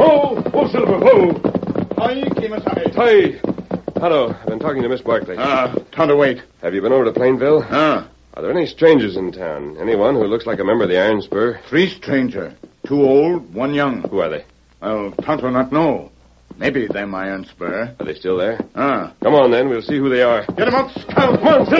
Ho! Ho, Silver, ho! Hi, Kemosabe. Hi. Hello. I've been talking to Miss Barkley. Time to wait. Have you been over to Plainville? Ah. Are there any strangers in town? Anyone who looks like a member of the Iron Spur? 3 stranger. 2 old, 1 young. Who are they? Well, Tonto not know. Maybe them Iron Spur. Are they still there? Ah. Come on, then. We'll see who they are. Get 'em out, scout. Come on, Silver!